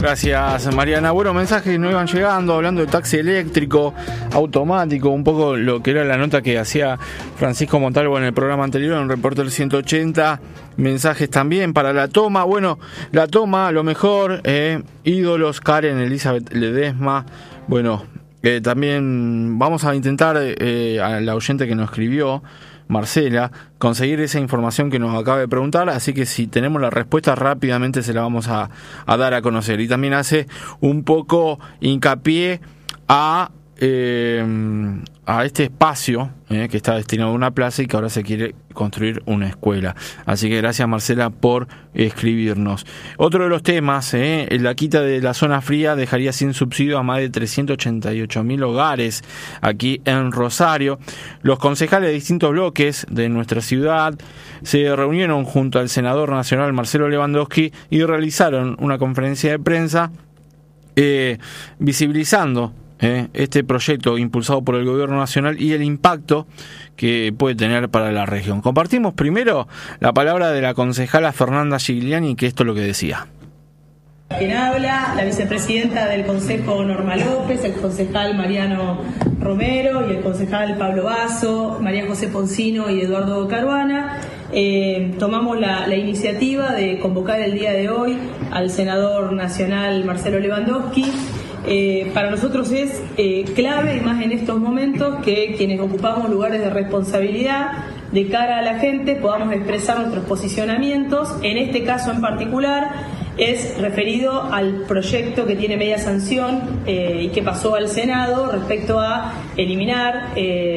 Gracias, Mariana. Bueno, mensajes no iban llegando, hablando de taxi eléctrico, automático, un poco lo que era la nota que hacía Francisco Montalvo en el programa anterior, en Reporter 180. Mensajes también para La Toma. Bueno, La Toma, lo mejor, ídolos, Karen, Elizabeth Ledesma. Bueno, también vamos a intentar, a la oyente que nos escribió, Marcela, conseguir esa información que nos acaba de preguntar, así que si tenemos la respuesta rápidamente se la vamos a dar a conocer. Y también hace un poco hincapié a este espacio que está destinado a una plaza y que ahora se quiere construir una escuela. Así que gracias, Marcela, por escribirnos. Otro de los temas, la quita de la zona fría dejaría sin subsidio a más de 388.000 hogares aquí en Rosario. Los concejales de distintos bloques de nuestra ciudad se reunieron junto al senador nacional Marcelo Lewandowski y realizaron una conferencia de prensa visibilizando este proyecto impulsado por el gobierno nacional y el impacto que puede tener para la región. Compartimos primero la palabra de la concejala Fernanda Gigliani, que esto es lo que decía. Quien habla, la vicepresidenta del Consejo Norma López, el concejal Mariano Romero y el concejal Pablo Basso, María José Poncino y Eduardo Caruana. Tomamos la iniciativa de convocar el día de hoy al senador nacional Marcelo Lewandowski. Para nosotros es clave, y más en estos momentos, que quienes ocupamos lugares de responsabilidad de cara a la gente podamos expresar nuestros posicionamientos. En este caso en particular es referido al proyecto que tiene media sanción y que pasó al Senado respecto a eliminar